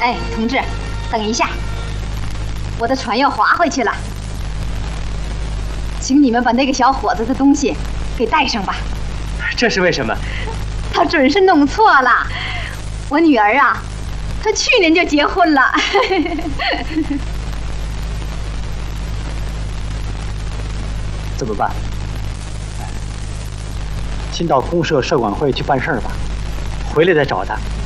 哎，同志，等一下，我的船要划回去了，请你们把那个小伙子的东西给带上吧。 这是为什么？ 他准是弄错了。我女儿啊，她去年就结婚了。 怎么办？先到公社社管会去办事吧，回来再找他。